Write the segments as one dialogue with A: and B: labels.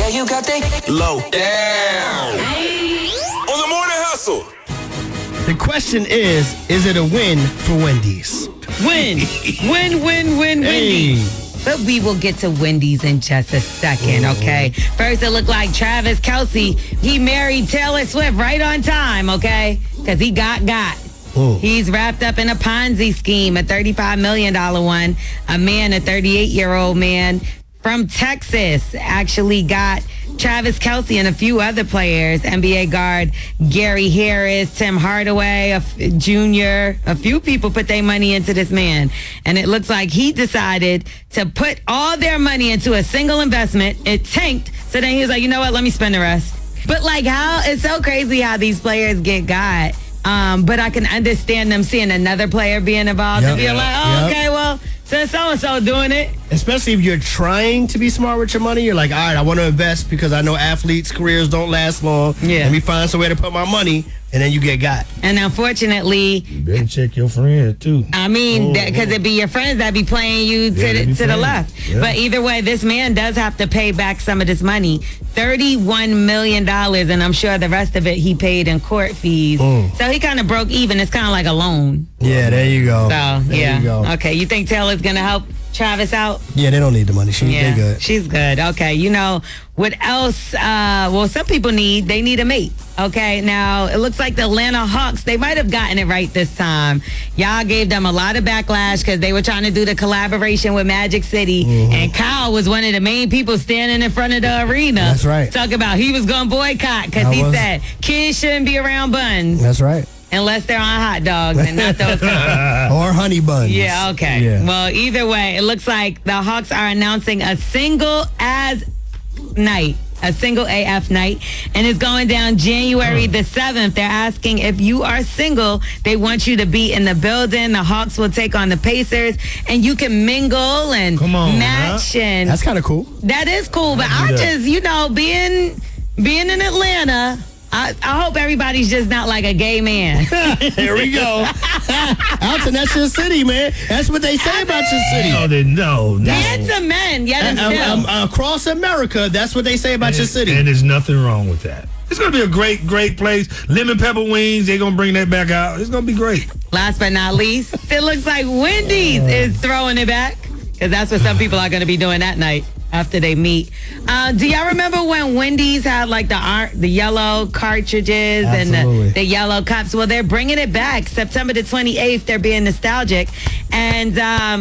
A: Yeah, you got that low down. On the morning hustle.
B: The question is it a win for Wendy's?
C: Win, Wendy's. But we will get to Wendy's in just a second, okay? First, it looked like Travis Kelce, he married Taylor Swift right on time, okay? Because he got. He's wrapped up in a Ponzi scheme, a $35 million one. A 38-year-old man from Texas actually got Travis Kelce and a few other players, NBA guard Gary Harris, Tim Hardaway Jr., a few people put their money into this man. And it looks like he decided to put all their money into a single investment. It tanked. So then he was like, you know what, let me spend the rest. But like how, it's so crazy how these players get got. But I can understand them seeing another player being involved and being like, okay, well, since so-and-so doing it.
B: Especially if you're trying to be smart with your money, you're like, all right, I want to invest because I know athletes' careers don't last long.
C: Yeah.
B: Let me find some way to put my money, and then you get got.
C: And unfortunately,
D: you better check your friends too.
C: I mean, because it be your friends that be playing you to the left. Yeah. But either way, this man does have to pay back some of this money, $31 million, and I'm sure the rest of it he paid in court fees. So he kind of broke even. It's kind of like a loan.
B: Yeah, there you go.
C: So,
B: there you go.
C: Okay, you think Taylor's going to help Travis out?
B: Yeah, they don't need the money. They good.
C: She's good. Okay, you know, what else? Some people they need a mate. Okay, now it looks like the Atlanta Hawks, they might have gotten it right this time. Y'all gave them a lot of backlash because they were trying to do the collaboration with Magic City, and Kyle was one of the main people standing in front of the arena.
B: That's right.
C: Talk about he was going to boycott because he said kids shouldn't be around buns.
B: That's right.
C: Unless they're on hot dogs and not those kinds.
B: Or honey buns.
C: Yeah, okay.
B: Yeah.
C: Well, either way, it looks like the Hawks are announcing a single AF night, and it's going down January the 7th. They're asking if you are single, they want you to be in the building. The Hawks will take on the Pacers, and you can mingle and match. And
B: that's kind of cool.
C: That is cool, but I just, being in Atlanta, I hope everybody's just not like a gay man.
B: Here we go. Alton, that's your city, man. That's what they say about your city.
D: No.
C: Handsome men, yet still.
B: Across America, that's what they say about your city.
D: And there's nothing wrong with that. It's going to be a great, great place. Lemon pepper wings, they're going to bring that back out. It's going to be great.
C: Last but not least, it looks like Wendy's is throwing it back because that's what some people are going to be doing that night after they meet. Do y'all remember when Wendy's had like the yellow cartridges and the yellow cups? Well, they're bringing it back September the 28th. They're being nostalgic, and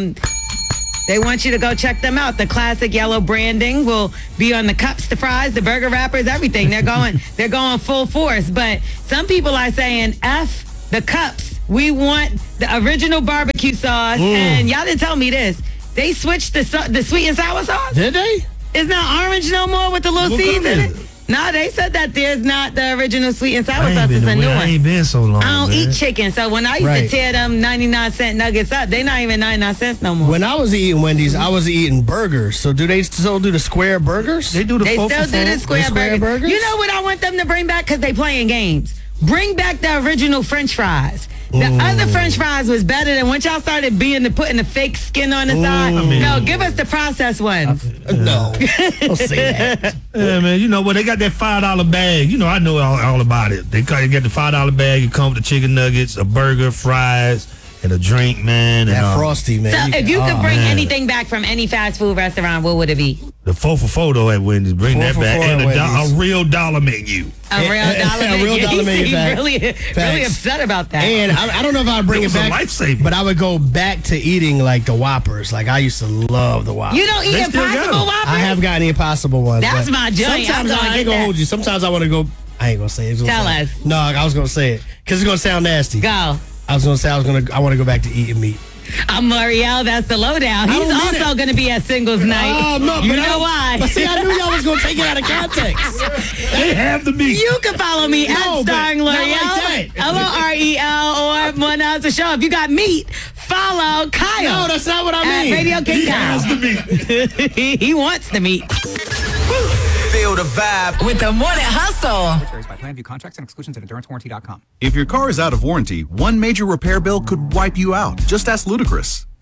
C: they want you to go check them out. The classic yellow branding will be on the cups, the fries, the burger wrappers, everything. They're going full force. But some people are saying F the cups. We want the original barbecue sauce. And y'all didn't tell me this. They switched the sweet and sour sauce.
B: Did they?
C: It's not orange no more with the little seeds in it. No, they said that there's not the original sweet and sour sauce. It's a new one.
D: I ain't been so long.
C: I don't eat chicken, so when I used to tear them 99-cent nuggets up, they not even 99 cents no more.
B: When I was eating Wendy's, I was eating burgers. So do they still do the square burgers?
D: They do the
C: still do the square burgers. You know what I want them to bring back? Because they playing games. Bring back the original French fries. The other French fries was better than once y'all started putting the fake skin on the side. No, give us the processed ones.
B: No, don't say that.
D: Yeah, man. You know what? They got that $5 bag. You know, I know all about it. They got the $5 bag. It comes with the chicken nuggets, a burger, fries, and a drink, man.
B: That Frosty, man.
C: So if you could bring anything back from any fast food restaurant, what would it be?
D: The 4 for $4 at Wendy's. Bring that back. And a real dollar menu.
C: A real dollar menu.
B: A real dollar menu.
C: He's really upset about that.
B: And I don't know if I'd bring it back.
D: Lifesaver.
B: But I would go back to eating like the Whoppers. Like I used to love the Whoppers.
C: You don't eat Impossible Whoppers?
B: I have gotten the Impossible ones.
C: That's my joint.
B: Sometimes I ain't gonna hold you. Sometimes I want to go. I ain't gonna say it.
C: Tell us.
B: No, I was gonna say it because it's gonna sound nasty.
C: Go.
B: I was gonna say I want to go back to eating meat.
C: I'm L'Oreal. That's the lowdown. He's also going to be at singles night.
B: No,
C: you know why?
B: But see, I knew y'all was going to take it out of context.
D: They have the meat.
C: You can follow me at Starring L'Oreal. LOREL or one else to show. If you got meat, follow Kyle.
B: No, that's not what I mean.
C: At Radio King Kyle.
D: He has the meat.
C: He wants the meat.
A: Feel the vibe
E: with the Morning Hustle.
F: By Planview Contracts and Exclusions at EnduranceWarranty.com.
G: If your car is out of warranty, one major repair bill could wipe you out. Just ask Ludacris.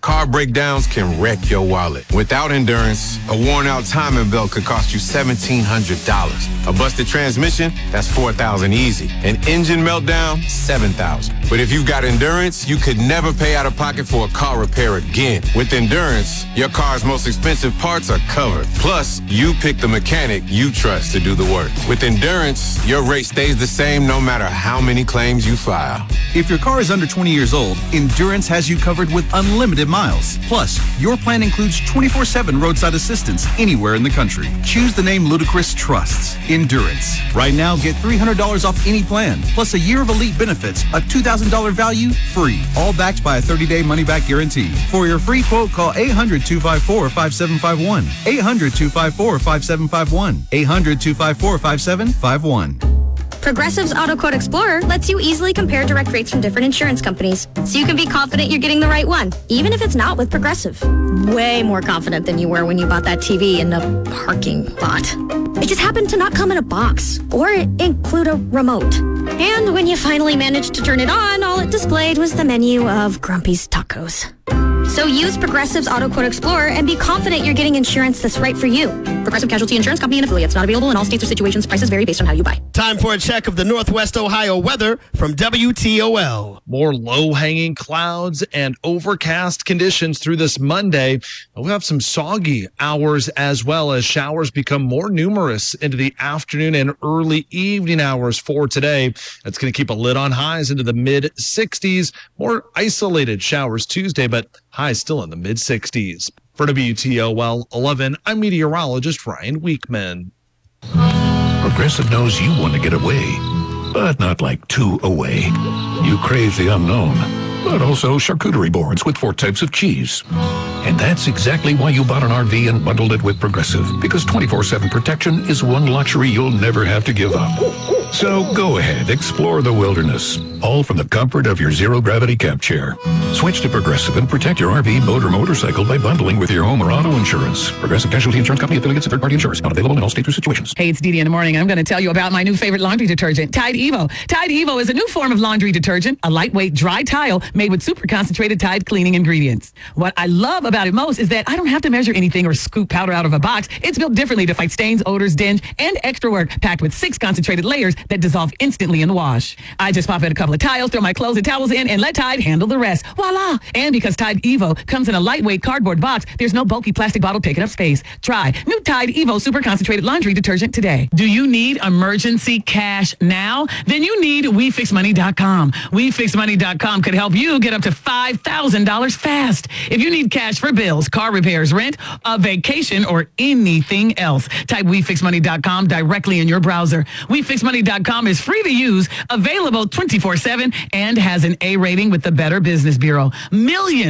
E: car breakdowns can wreck your wallet. Without Endurance, a worn-out timing belt could cost you $1,700. A busted transmission, that's $4,000 easy. An engine meltdown, $7,000. But if you've got Endurance, you could never pay out of pocket for a car repair again. With Endurance, your car's most expensive parts are covered. Plus, you pick the mechanic you trust to do the work. With Endurance, your rate stays the same no matter how many claims you file.
G: If your car is under 20 years old, Endurance has you covered with unlimited miles. Plus, your plan includes 24/7 roadside assistance anywhere in the country. Choose the name Ludacris trusts, Endurance. Right now, get $300 off any plan, plus a year of elite benefits, a $2,000 value, free. All backed by a 30-day money-back guarantee. For your free quote, call 800-254-5751. 800-254-5751. 800-254-5751.
H: Progressive's Auto Quote Explorer lets you easily compare direct rates from different insurance companies, so you can be confident you're getting the right one, even if it's not with Progressive. Way more confident than you were when you bought that TV in the parking lot. It just happened to not come in a box or include a remote. And when you finally managed to turn it on, all it displayed was the menu of Grumpy's Tacos. So use Progressive's Auto Quote Explorer and be confident you're getting insurance that's right for you. Progressive Casualty Insurance Company and affiliates. Not available in all states or situations. Prices vary based on how you buy.
B: Time for a check of the Northwest Ohio weather from WTOL.
I: More low-hanging clouds and overcast conditions through this Monday. We'll have some soggy hours as well as showers become more numerous into the afternoon and early evening hours for today. That's going to keep a lid on highs into the mid-60s. More isolated showers Tuesday, but highs still in the mid-60s. For WTOL 11, I'm meteorologist Ryan Weekman.
J: Progressive knows you want to get away, but not like too away. You crave the unknown, but also charcuterie boards with 4 types of cheese. And that's exactly why you bought an RV and bundled it with Progressive, because 24/7 protection is one luxury you'll never have to give up. So go ahead, explore the wilderness, all from the comfort of your zero-gravity camp chair. Switch to Progressive and protect your RV, boat, or motorcycle by bundling with your home or auto insurance. Progressive Casualty Insurance Company, affiliates, and third-party insurers. Not available in all states or situations.
K: Hey, it's Dee Dee in the morning. I'm going to tell you about my new favorite laundry detergent, Tide Evo. Tide Evo is a new form of laundry detergent, a lightweight dry tile made with super concentrated Tide cleaning ingredients. What I love about it most is that I don't have to measure anything or scoop powder out of a box. It's built differently to fight stains, odors, dinge, and extra work, packed with 6 concentrated layers that dissolve instantly in the wash. I just pop in a couple of tiles, throw my clothes and towels in, and let Tide handle the rest. Voila! And because Tide Evo comes in a lightweight cardboard box, there's no bulky plastic bottle taking up space. Try new Tide Evo super concentrated laundry detergent today. Do you need emergency cash now? Then you need WeFixMoney.com. WeFixMoney.com could help you get up to $5,000 fast. If you need cash for bills, car repairs, rent, a vacation, or anything else, type WeFixMoney.com directly in your browser. WeFixMoney.com is free to use, available 24/7, and has an A rating with the Better Business Bureau. Millions